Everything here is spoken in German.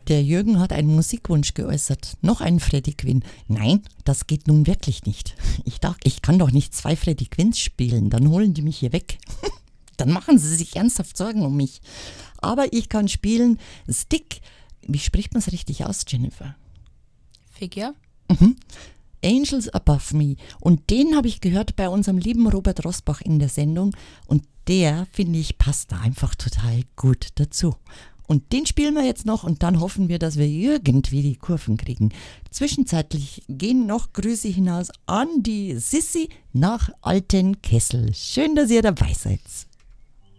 Der Jürgen hat einen Musikwunsch geäußert. Noch einen Freddie Quinn. Nein, das geht nun wirklich nicht. Ich kann doch nicht 2 Freddie Quinns spielen, dann holen die mich hier weg. Dann machen sie sich ernsthaft Sorgen um mich. Aber ich kann spielen Stick. Wie spricht man es richtig aus, Jennifer? Figure. Angels Above Me. Und den habe ich gehört bei unserem lieben Robert Rosbach in der Sendung. Und der, finde ich, passt da einfach total gut dazu. Und den spielen wir jetzt noch und dann hoffen wir, dass wir irgendwie die Kurven kriegen. Zwischenzeitlich gehen noch Grüße hinaus an die Sissi nach Altenkessel. Schön, dass ihr dabei seid.